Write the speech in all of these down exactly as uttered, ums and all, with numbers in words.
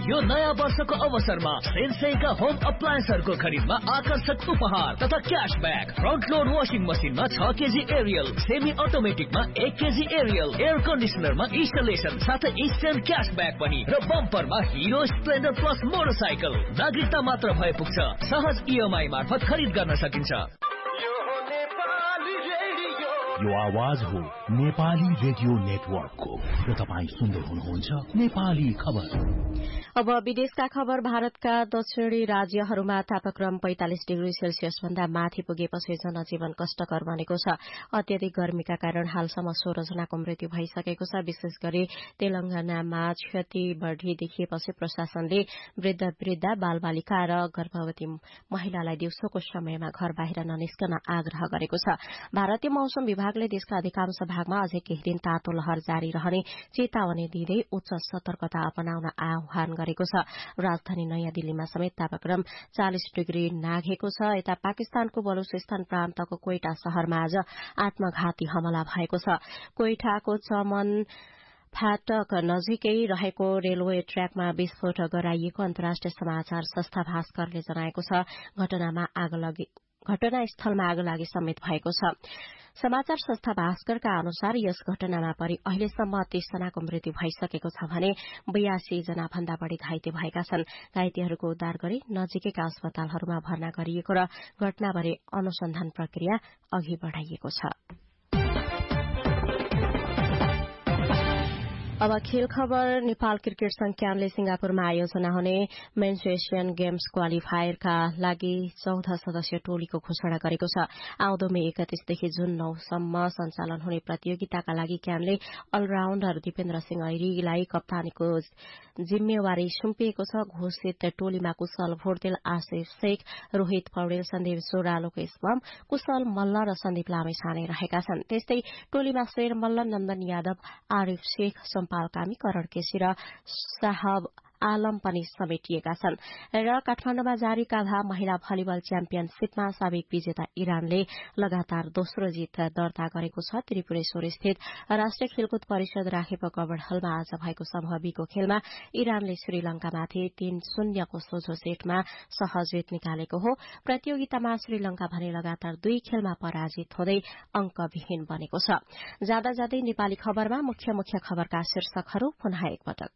यो नयाँ वर्षको अवसरमा सेन्सेका होम अप्लायन्सहरूको खरिदमा आकर्षक उपहार तथा क्याशब्याक। फ्रन्ट लोड वाशिङ मसिनमा छ केजी एरियल, सेमी अटोमेटिकमा एक केजी एरियल, एयर कन्डिसनरमा इन्स्टलेसन साथै इन्स्टेन्ट क्याशब्याक पनि र बम्परमा हिरो स्प्लेन्डर प्लस मोटरसाइकल। नागरिकता मात्र भए पुग्छ। सहज इएमआई मार्फत खरिद गर्न सकिन्छ। यो आवाज हो नेपाली रेडियो नेटवर्कको र तपाईँ सुन्दै हुनुहुन्छ नेपाली खबर। अब विदेशका खबर। भारतका दक्षिणी राज्यहरूमा तापक्रम पैंतालिस डिग्री सेल्सियस भन्दा माथि पुगेपछि जनजीवन कष्टकर बनेको छ। अत्यधिक गर्मीका कारण हालसम्म सोह्र जनाको मृत्यु भइसकेको छ। विशेष गरी तेलंगानामा क्षति बढ़ी देखिएपछि प्रशासनले वृद्ध वृद्धा बालबालिका र गर्भवती महिलालाई दिउँसोको समयमा घर बाहिर ननिस्कन आग्रह गरेको छ। भारतीय मौसम विभागले देशका अधिकांश भागमा अझै केही दिन तातो लहर जारी रहने चेतावनी दिँदै उच्च सतर्कता अपनाउन आह्वान गरेको छ। राजधानी नयाँ दिल्लीमा समेत तापक्रम चालिस डिग्री नाघेको छ। यता पाकिस्तानको बलुचिस्तान प्रान्तको कोइटा शहरमा आज आत्मघाती हमला भएको छ। कोइटाको चमन फाटक नजिकै रहेको रेलवे ट्र्याकमा विस्फोट गराइएको अन्तर्राष्ट्रिय समाचार संस्था भास्करले जनाएको छ। घटनामा आगलागी घटनास्थलमा आगलागी समेत भएको छ। समाचार संस्था भास्करका अनुसार यस घटनामा परि अहिलेसम्म तीस जनाको मृत्यु भइसकेको छ भने बयासी जना भन्दा बढ़ी घाइते भएका छन्। घाइतेहरूको उद्धार गरी नजिकैका अस्पतालहरूमा भर्ना गरिएको र घटनाबारे अनुसन्धान प्रक्रिया अघि बढ़ाइएको छ। अब खेल खबर। नेपाल क्रिकेट संघले सिंगापुरमा आयोजना हुने मेन्स एशियन गेम्स क्वालिफायरका लागि चौध सदस्यीय टोलीको घोषणा गरेको छ। आउँदो मे एकतीसदेखि जुन नौसम्म सञ्चालन हुने प्रतियोगिताका लागि क्यानले अलराउण्डर दिपेन्द्र सिंह ऐरीलाई कप्तानीको जिम्मेवारी सुम्पिएको छ। घोषित टोलीमा कुशल भोटेल, आसिफ शेख, रोहित पौडेल, सन्दीप सोरा, लोकेश बम, कुशल मल्ल र सन्दीप लामेछाने रहेका छन्। त्यस्तै टोलीमा शेर मल्ल, नन्दन यादव, आरिफ शेख, सम्पाल कामी, करण केसी र साहब आलम पनि समेटिएका छन्। र काठमाण्डुमा जारी काभा महिला भलिबल च्याम्पियनशीपमा साबिक विजेता इरानले लगातार दोस्रो जीत दर्ता गरेको छ। त्रिपुरेश्वर स्थित राष्ट्रिय खेलकुद परिषद राखेको कबड हलमा आज भएको समूह बीको खेलमा इरानले श्रीलंकामाथि तीन शून्यको सोझो सेटमा सहज जित निकालेको हो। प्रतियोगितामा श्रीलंका भने लगातार दुई खेलमा पराजित हुँदै अंकविहीन बनेको छ। जाँदा जाँदै नेपाली खबरमा मुख्य मुख्य खबरका शीर्षकहरू पुनः एकपटक।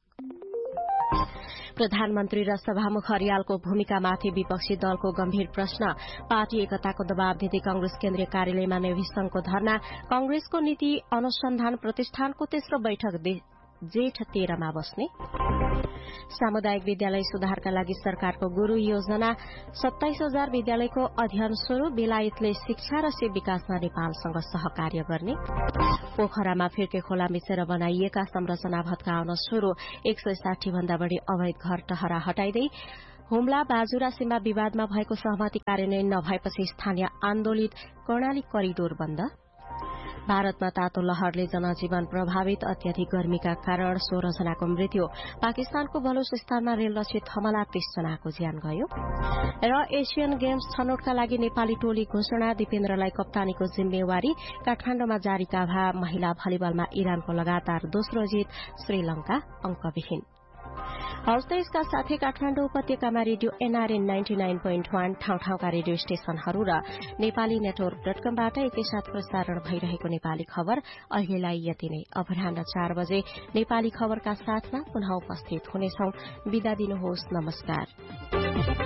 प्रधानमन्त्री र सभामुख अर्यालको भूमिकामाथि विपक्षी दलको गम्भीर प्रश्न। पार्टी एकताको दबाव दिँदै कंग्रेस केन्द्रीय कार्यालयमा नेविसंघको धरना। कंग्रेसको नीति अनुसन्धान प्रतिष्ठानको तेस्रो बैठक जेठ तेह्रमा बस्ने। सामुदायिक विद्यालय सुधारका लागि सरकारको गुरू योजना। सत्ताइस हजार विद्यालयको अध्ययन शुरू। बेलायतले शिक्षा र सेवा विकासमा नेपालसँग सहकार्य गर्ने। पोखरामा फिर्के खोला मिचेर बनाइएका संरचना भत्काउन शुरू। एक सय साठी भन्दा बढ़ी अवैध घर टहरा हटाइँदै। हुम्ला बाजुरा सीमा विवादमा भएको सहमति कार्यान्वयन नभएपछि स्थानीय आन्दोलित। कर्णाली करिडोर बन्द। भारतमा तातो लहरले जनजीवन प्रभावित। अत्याधिक गर्मीका कारण सोह्र जनाको मृत्यु। पाकिस्तानको बलुचिस्तानमा रेल लक्षित हमला, तीस जनाको ज्यान गयो। र एशियन गेम्स छनौटका लागि नेपाली टोली घोषणा। दिपेन्द्रलाई कप्तानीको जिम्मेवारी। काठमाण्डुमा जारी काभा महिला भलिबलमा इरानको लगातार दोस्रो जीत। श्रीलंका अंकविहीन। हौस् त यसका साथै काठमाडौँ उपत्यकामा radio NRN ninety nine point one ठाउँ ठाउँका रेडियो स्टेशनहरू र नेपाली नेटवर्क डट कमबाट एकैसाथ प्रसारण भइरहेको नेपाली खबर अहिलेलाई यति नै। अपराह्न चार बजे नेपाली खबरका साथमा पुनः उपस्थित हुनेछौं। बिदा दिनुहोस्। नमस्कार।